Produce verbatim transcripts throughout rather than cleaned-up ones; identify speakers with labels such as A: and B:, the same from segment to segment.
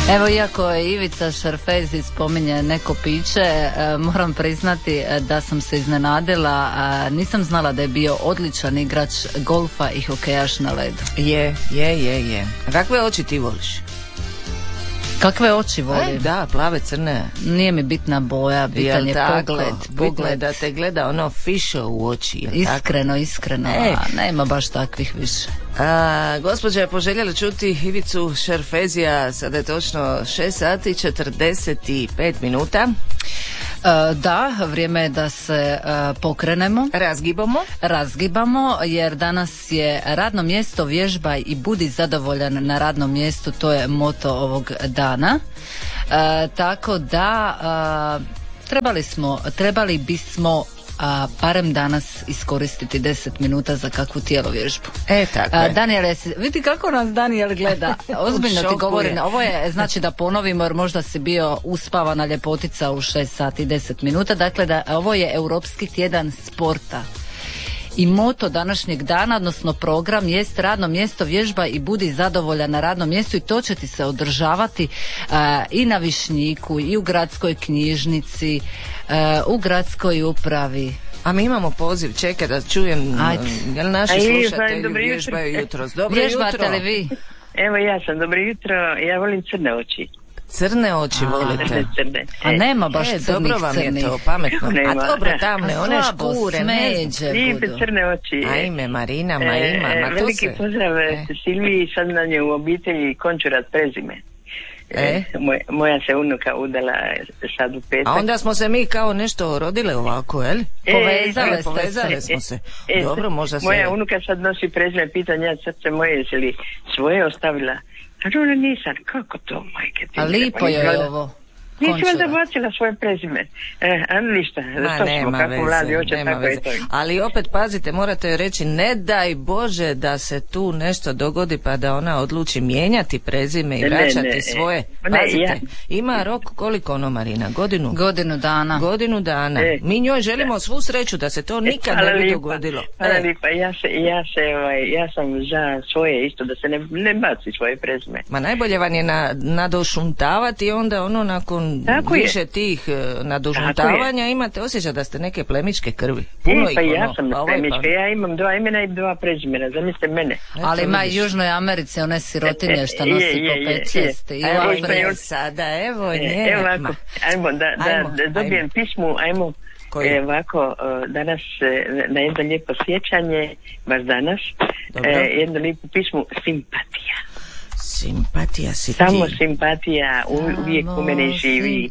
A: Evo, iako je Ivica Šerfezi spominje neko piće, e, moram priznati da sam se iznenadila, a nisam znala da je bio odličan igrač golfa i hokejaš na ledu.
B: Je, je, je, je. A kakve oči ti voliš?
A: Kakve oči volim?
B: E, da, plave, crne.
A: Nije mi bitna boja, bitan je pogled.
B: Bitno je da te gleda ono fišo u oči.
A: Iskreno,
B: tako?
A: iskreno,
B: e.
A: a nema baš takvih više.
B: A, gospođa je poželjela čuti Ivicu Šerfezija, sada je točno šest sati četrdeset pet minuta.
A: Uh, da, vrijeme je da se uh, pokrenemo.
B: Razgibamo.
A: Razgibamo, jer danas je radno mjesto vježbaj i budi zadovoljan na radnom mjestu, to je moto ovog dana. Uh, tako da uh, trebali smo, trebali bismo a barem danas iskoristiti deset minuta za kakvu tjelovježbu.
B: E, tako je.
A: Daniel, vidi kako nas Daniel gleda. Ozbiljno ti govorim. Ovo je, znači da ponovimo, jer možda si bio uspavana ljepotica u šest sati i deset minuta. Dakle, da ovo je Europski tjedan sporta. I moto današnjeg dana, odnosno program, jest radno mjesto vježba i budi zadovoljan na radnom mjestu, i to će ti se održavati uh, i na Višnjiku, i u gradskoj knjižnici, uh, u gradskoj upravi.
B: A mi imamo poziv, čekaj da čujem. Ajde. Jel naši Aj, slušatelji vježbaju jutros? Dobro
A: Vježbate
B: jutro.
A: li vi?
C: Evo, ja sam, dobro jutro, ja volim crne oči.
B: Crne oči
C: A,
B: volite.
C: Crne, crne.
A: A nema baš
B: e,
A: crnih
B: dobro vam
A: crnih.
B: je to, pametno.
C: Nema.
B: A dobro, tamne,
A: A
B: one
A: slabo
B: škure.
A: smeđe
C: Lijepe
A: budu.
C: crne oči.
B: Ajme, Marina, ma
C: E,
B: ima. Ma to
C: veliki
B: se...
C: pozdrav
B: e.
C: Silviji, sad nam je u obitelji Končurat prezime.
B: E?
C: Moj, moja se unuka udala sad u petak.
B: A onda smo se mi kao nešto rodile ovako, jel?
C: E,
A: Povezale
B: e,
A: ste
B: povezale
A: se.
B: smo se.
C: E,
B: Dobro, možda se...
C: Moja unuka sad nosi prezime, pitan ja srce moje, jesi li svoje ostavila? A ono nisam, kako to, majke ti?
A: A lipo je ovo.
C: Nisi onda bacila svoje prezime. E, a ništa,
B: Ma,
C: to
B: nema
C: smo, kako
B: veze,
C: vladi oče,
B: nema
C: tako
B: veze.
C: je to.
B: Ali opet pazite, morate reći, ne daj Bože da se tu nešto dogodi pa da ona odluči mijenjati prezime i
C: Ne,
B: vraćati
C: ne,
B: svoje.
C: ne,
B: Pazite,
C: ja.
B: ima rok koliko ono, Marina? Godinu?
A: Godinu dana.
B: Godinu dana.
C: E.
B: Mi njoj želimo svu sreću da se to nikad ne bi dogodilo.
C: Hvala
B: E.
C: lipa, ja, se, ja, se, ovaj, ja sam za svoje isto, da se ne, ne baci svoje prezime.
B: Ma najbolje vam je na, nadošuntavati i onda ono nakon
C: Tako je.
B: više tih uh, nadošuntavanja imate osjećaj da ste neke plemičke krvi.
C: E,
B: Puno ih
C: pa
B: ono,
C: ja sam
B: pa ovaj
C: plemička,
B: pa-
C: ja imam dva imena i dva prezimena, zamislite mene.
B: Eto,
A: Ali ima i
B: vidiš.
A: Južnoj Americi one sirotinje što
C: Je,
A: nosi
C: je,
A: po
C: je,
A: pet
C: je.
A: šest. I
C: A
A: u
C: evo,
A: Africi.
C: ima
B: E, sada, evo
C: E,
B: nje.
C: evo ovako,
B: Ma,
C: ajmo, da, da,
B: Ajmo,
C: da dobijem
B: ajmo.
C: pismu, ajmo.
B: Koji?
C: E, ovako, e, danas e, na jedno lijepo sjećanje, baš danas,
B: Dobro.
C: e, jedno lijepo pismu, simpatija.
B: Simpatija si
C: Samo
B: ti.
C: simpatija u, uvijek u mene živi.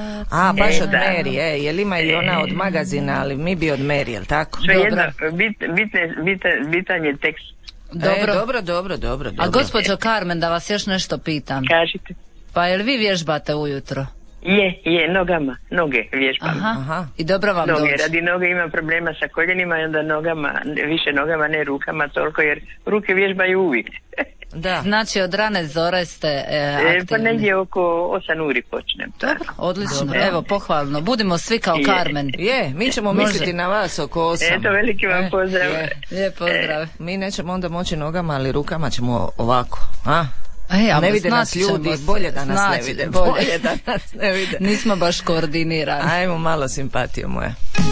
B: A, baš
C: E,
B: od
C: da.
B: Mary, e, jel ima i ona od magazina, ali mi bi od Mary, jel tako?
C: Sve
A: Dobro.
C: jedno, bit, bitne, bitan, bitan je tekst.
A: Dobro.
B: E, dobro, dobro, dobro, dobro.
A: A gospođo Carmen, da vas još nešto pitam.
C: Kažite.
A: Pa jel vi vježbate ujutro?
C: Je, je, nogama, noge vježbam.
A: Aha.
B: Aha.
A: I dobro vam
C: Noge,
A: dođe.
C: radi noge imam problema sa koljenima i onda nogama, više nogama, ne rukama toliko, jer ruke vježbaju uvijek.
B: Da.
A: Znači od rane zore ste e,
C: E,
A: aktivni.
C: pa negdje oko osam uri počnem.
A: Dobro, odlično.
B: Dobro.
A: Evo, pohvalno. Budimo svi kao
C: Je.
A: Carmen.
B: Je, mi ćemo
A: Može.
B: misliti na vas oko osam.
C: Eto, veliki vam
B: E,
C: pozdrav.
B: je.
A: Lijep pozdrav.
B: Mi nećemo onda moći nogama, ali rukama ćemo ovako. A?
A: E, a
B: Ne vide nas
A: snaći ćemo
B: ljudi,
A: se,
B: bolje da nas ne
A: snaći,
B: vide.
A: bolje.
B: Bolje da nas ne vide.
A: Nismo baš koordinirani.
B: Ajmo malo simpatije moja.